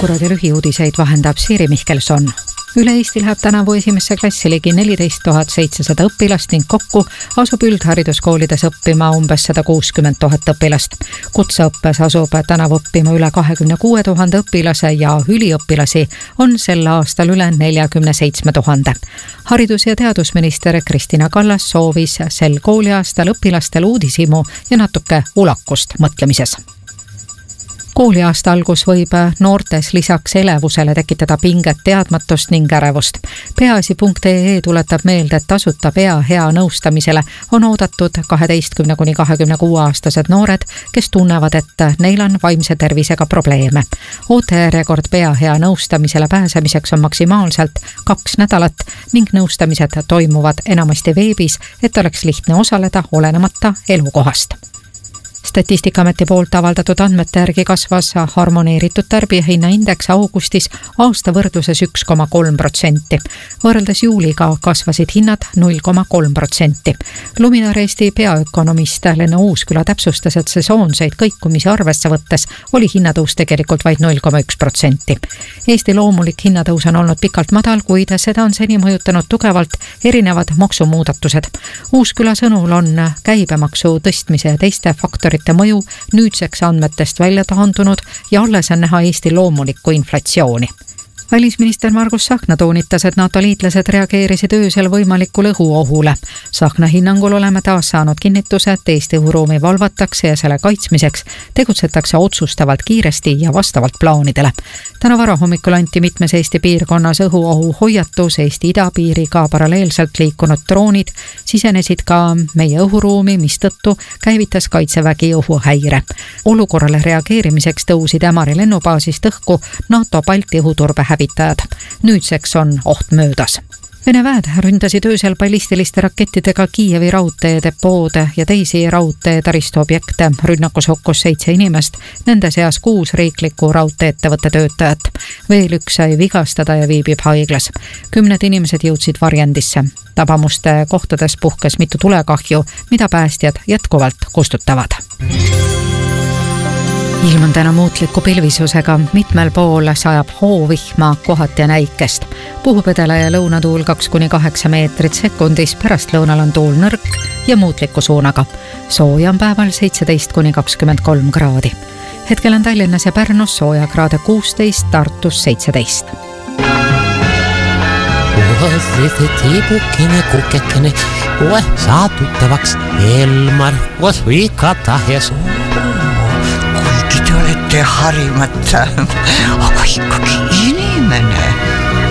Kukuradi lühiuudiseid vahendab Siiri Mihkelson. Üle Eesti läheb tänavu esimesse klassi ligi 14 700 õpilast ning kokku asub üldhariduskoolides õppima umbes 160 000 õpilast. Kutseõppes asub tänavu õppima üle 26 000 õpilase ja üliõpilasi on sel aastal üle 47 000. Haridus- ja teadusminister Kristina Kallas soovis sel kooliaastal õpilastel uudishimu ja natuke ulakust mõtlemises. Kooliaasta algus võib noortes lisaks elevusele tekitada pinget, teadmatust ning ärevust. Peaasi.ee tuletab meelde, et tasuta pea hea nõustamisele on oodatud 12–26-aastased noored, kes tunnevad, et neil on vaimse tervisega probleeme. Ootejärjekord pea hea nõustamisele pääsemiseks on maksimaalselt 2 nädalat ning nõustamised toimuvad enamasti veebis, et oleks lihtne osaleda olenemata elukohast. Statistikaameti poolt avaldatud andmete järgi kasvas harmoneeritud tarbijahinnaindeks augustis aasta võrdluses 1,3%. Võrreldes juuliga kasvasid hinnad 0,3%. Luminor Eesti peaökonomist Lenno Uusküla täpsustas, et sesoonseid kõikumisi arvesse võttes oli hinnatõus tegelikult vaid 0,1%. Eesti loomulik hinnatõus on olnud pikalt madal, kuid seda on seni mõjutanud tugevalt erinevad maksumuudatused. Uusküla sõnul on käibemaksu tõstmise ja teiste faktorite mõju nüüdseks andmetest välja taandunud ja alles on näha Eesti loomulikku inflatsiooni. Välisminister Margus Tsahkna toonitas, et NATO liitlased reageerisid öösel võimalikul õhuohule. Tsahkna hinnangul oleme taas saanud kinnituse, et Eesti õhuruumi valvatakse ja selle kaitsmiseks tegutsetakse otsustavalt kiiresti ja vastavalt plaanidele. Täna varahommikul anti mitmes Eesti piirkonnas õhuohu hoiatus, Eesti idapiiriga paralleelselt liikunud droonid sisenesid ka meie õhuruumi, mistõttu käivitas Kaitsevägi õhuhäire. Olukorrale reageerimiseks tõusid Ämari lennubaasist õhku NATO Balti õhuturbe hävitajad. Nüüdseks on oht möödas. Vene väed ründasid öösel ballistiliste rakettidega Kiievi raudtee depoode ja teisi raudtee taristuobjekte. Rünnakus hukkus 7 inimest, nende seas 6 riikliku raudteettevõtte töötajat. Veel 1 sai vigastada ja viibib haiglas. 10 inimesed jõudsid varjendisse. Tabamuste kohtades puhkes mitu tulekahju, mida päästjad jätkuvalt kustutavad. Ilm on täna muutliku pilvisusega, mitmel pool sajab hoovihma, kohati ja näikest. Puhub edela ja lõunatuul 2–8 meetrit sekundis, pärast lõunal on tuul nõrk ja muutliku suunaga. Sooja on päeval 17–23 kraadi. Hetkel on Tallinnas ja Pärnus sooja kraade 16, Tartus 17. Se tiipukene kukekene, koe saa tuttavaks Elmar, koos viikata ja Te olete harimata, aga ikkagi